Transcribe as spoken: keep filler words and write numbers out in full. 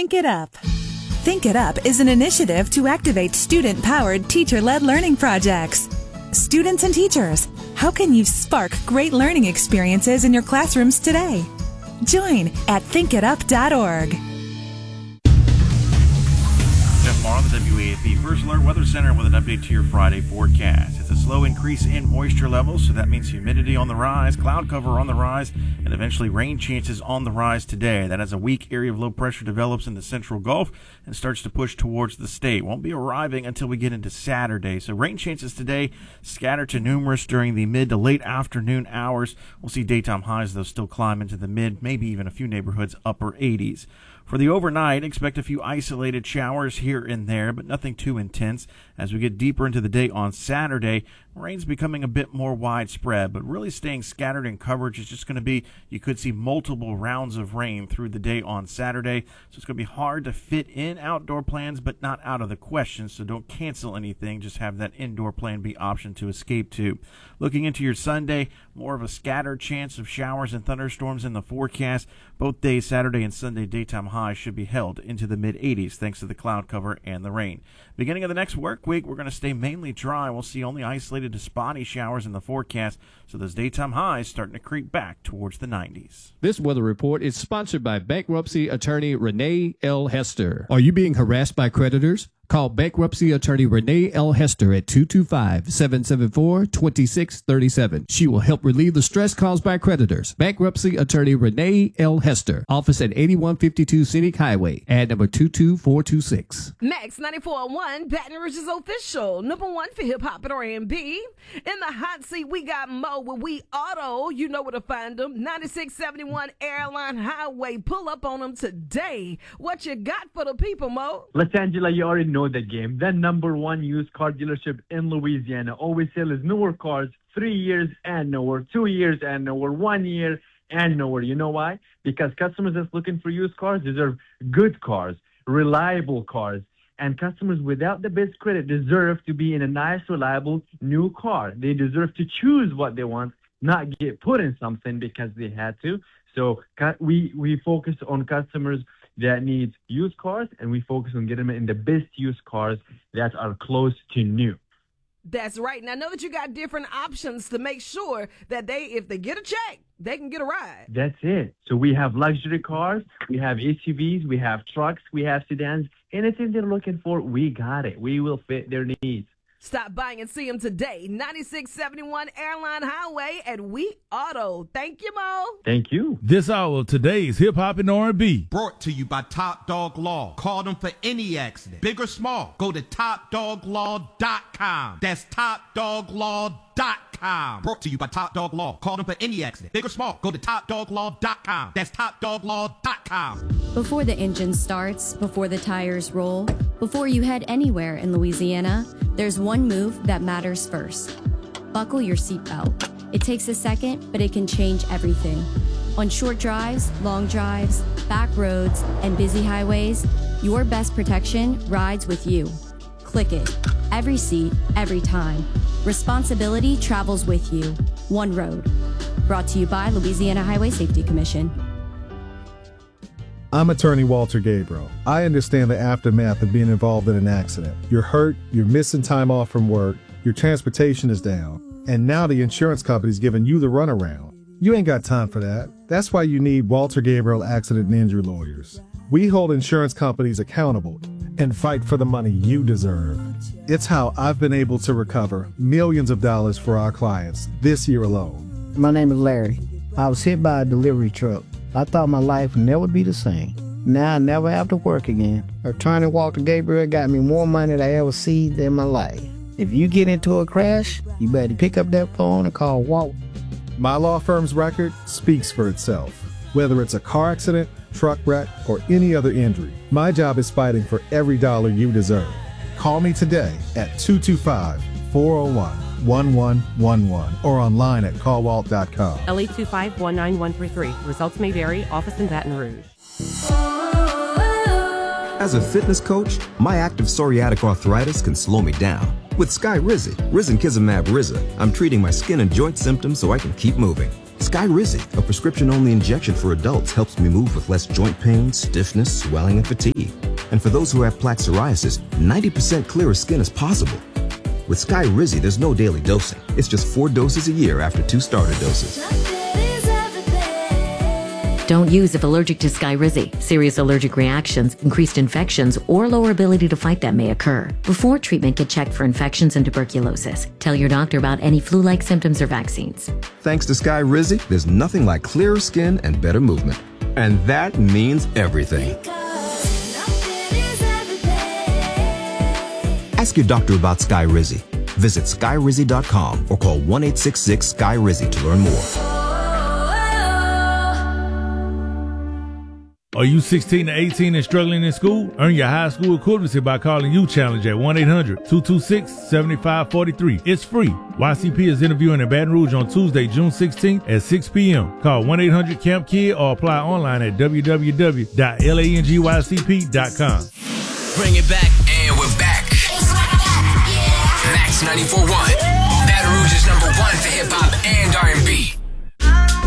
Think It Up. Think It Up is an initiative to activate student-powered, teacher-led learning projects. Students and teachers, how can you spark great learning experiences in your classrooms today? Join at think it up dot org. Jeff Morrow, the W A F B First Alert Weather Center with an update to your Friday forecast. It's a slow increase in moisture levels, so that means humidity on the rise, cloud cover on the rise, and eventually rain chances on the rise today. That as a weak area of low pressure develops in the central Gulf and starts to push towards the state. Won't be arriving until we get into Saturday. So rain chances today scattered to numerous during the mid to late afternoon hours. We'll see daytime highs, though, still climb into the mid, maybe even a few neighborhoods upper eighties. For the overnight, expect a few isolated showers here and there, but nothing too intense. As we get deeper into the day on Saturday, rain's becoming a bit more widespread, but really staying scattered in coverage is just going to be, you could see multiple rounds of rain through the day on Saturday. So it's going to be hard to fit in outdoor plans, but not out of the question. So don't cancel anything. Just have that indoor plan B option to escape to. Looking into your Sunday, more of a scattered chance of showers and thunderstorms in the forecast. Both days, Saturday and Sunday, daytime highs should be held into the mid eighties thanks to the cloud cover and the rain. Beginning of the next work week, we're going to stay mainly dry. We'll see only isolated to spotty showers in the forecast, so those daytime highs starting to creep back towards the nineties. This weather report is sponsored by bankruptcy attorney Renee L. Hester. Are you being harassed by creditors? Call bankruptcy attorney Renee L. Hester at two two five, seven seven four, two six three seven. She will help relieve the stress caused by creditors. Bankruptcy attorney Renee L. Hester. Office at eighty-one fifty-two Scenic Highway. Ad number two two four two six. Max ninety-four point one, Baton Rouge's official. Number one for hip-hop and R and B. In the hot seat, we got Mo with We Auto. You know where to find them. ninety-six seventy-one Airline Highway. Pull up on them today. What you got for the people, Mo? Los Angeles, you already know the game. The number one used car dealership in Louisiana. Always sells newer cars, three years and newer, two years and newer, one year and newer. You know why? Because customers that's looking for used cars deserve good cars, reliable cars. And customers without the best credit deserve to be in a nice, reliable new car. They deserve to choose what they want, not get put in something because they had to. So we, we focus on customers that needs used cars, and we focus on getting them in the best used cars that are close to new. That's right. Now, I know that you got different options to make sure that they, if they get a check, they can get a ride. That's it. So we have luxury cars, we have S U Vs, we have trucks, we have sedans. Anything they're looking for, we got it. We will fit their needs. Stop by and see them today. ninety-six seventy-one Airline Highway at We Auto. Thank you, Mo. Thank you. This hour of today's Hip Hop and R and B. Brought to you by Top Dog Law. Call them for any accident, big or small. Go to top dog law dot com. That's top dog law dot com. Brought to you by Top Dog Law. Call them for any accident, big or small. Go to top dog law dot com. That's top dog law dot com. Before the engine starts, before the tires roll, before you head anywhere in Louisiana, there's one move that matters first. Buckle your seatbelt. It takes a second, but it can change everything. On short drives, long drives, back roads, and busy highways, your best protection rides with you. Click it. Every seat, every time. Responsibility travels with you. One road. Brought to you by Louisiana Highway Safety Commission. I'm attorney Walter Gabriel. I understand the aftermath of being involved in an accident. You're hurt, you're missing time off from work, your transportation is down, and now the insurance company's giving you the runaround. You ain't got time for that. That's why you need Walter Gabriel Accident and Injury Lawyers. We hold insurance companies accountable and fight for the money you deserve. It's how I've been able to recover millions of dollars for our clients this year alone. My name is Larry. I was hit by a delivery truck. I thought my life would never be the same. Now I never have to work again. Attorney Walter Gabriel got me more money than I ever seen in my life. If you get into a crash, you better pick up that phone and call Walt. My law firm's record speaks for itself. Whether it's a car accident, truck wreck, or any other injury, my job is fighting for every dollar you deserve. Call me today at two two five, four oh one, one one one one or online at call walt dot com. L eight two five, one nine one three three. Results may vary. Office in Baton Rouge. As a fitness coach, my active psoriatic arthritis can slow me down. With Skyrizi, risankizumab Riza, I'm treating my skin and joint symptoms so I can keep moving. Skyrizi, a prescription-only injection for adults, helps me move with less joint pain, stiffness, swelling, and fatigue. And for those who have plaque psoriasis, ninety percent clearer skin is possible. With Skyrizi, there's no daily dosing. It's just four doses a year after two starter doses. Don't use if allergic to Skyrizi. Serious allergic reactions, increased infections, or lower ability to fight them may occur. Before treatment, get checked for infections and tuberculosis. Tell your doctor about any flu-like symptoms or vaccines. Thanks to Skyrizi, there's nothing like clearer skin and better movement. And that means everything. Ask your doctor about Skyrizi. Visit skyrizi dot com or call one eight six six Sky Rizi to learn more. Are you sixteen to eighteen and struggling in school? Earn your high school equivalency by calling U Challenge at one eight hundred two two six seven five four three. It's free. Y C P is interviewing in Baton Rouge on Tuesday, June sixteenth at six p.m. Call one eight hundred camp kid or apply online at w w w dot langycp dot com. Bring it back. And we're back. Max ninety-four point one. Baton Rouge's number one.